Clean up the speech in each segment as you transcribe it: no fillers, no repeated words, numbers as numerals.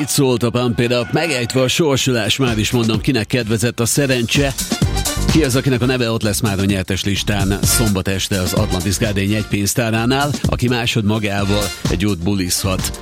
Így szólt a Pump It Up, megejtve a sorsolás, már is mondom, kinek kedvezett a szerencse. Ki az, akinek a neve ott lesz már a nyertes listán szombat este az Atlantis Garden jegypénztáránál, aki másod magával egy jót bulizhat.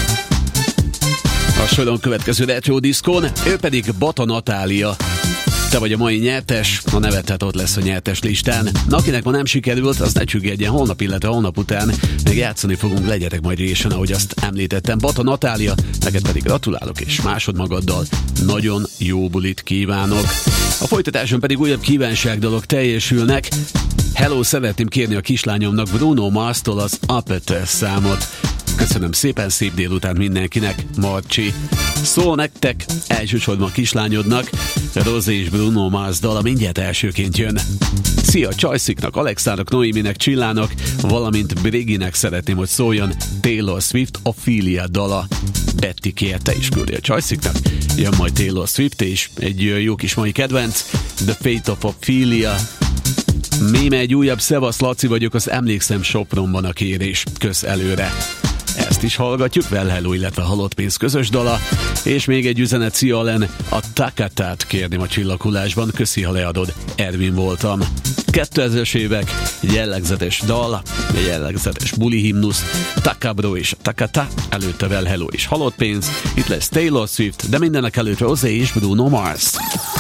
A soron következő retro diszkón, ő pedig Bata Natália. Te vagy a mai nyertes, a neved tehát ott lesz a nyertes listán. Na, akinek ma nem sikerült, az ne csüggedjen, holnap, illetve holnap után meg játszani fogunk, legyetek majd résen, ahogy azt említettem. Bata Natália, neked pedig gratulálok, és másodmagaddal nagyon jó bulit kívánok. A folytatáson pedig újabb kívánságdalok teljesülnek. Hello, szeretném kérni a kislányomnak Bruno Mars-tól az Aperture számot. Köszönöm szépen, szép délután mindenkinek, Marcsi. Szól nektek, elsősorban a kislányodnak, Rozé és Bruno Mars dala mindjárt elsőként jön. Szia Csajsziknak, Alexának, Noéminek, Csillának, valamint Briginek szeretném, hogy szóljon Taylor Swift Ophelia dala. Betty kérte is küldi a Csajsziknak. Jön majd Taylor Swift és egy jó kis mai kedvenc, The Fate of Ophelia. Míme egy újabb Szevasz Laci vagyok, az Emlékszem Sopronban a kérés. Kösz előre. Ezt is hallgatjuk, Well Hello, illetve Halott pénz közös dala, és még egy üzenet Szia Alen, a Takatát kérném a csillaghullásban, köszi, ha leadod, Ervin voltam. 2000-es évek, jellegzetes dal, jellegzetes buli himnusz, Takabro és Takata, előtte Well Hello és Halott pénz, itt lesz Taylor Swift, de mindenek előtt Rozé és Bruno Mars.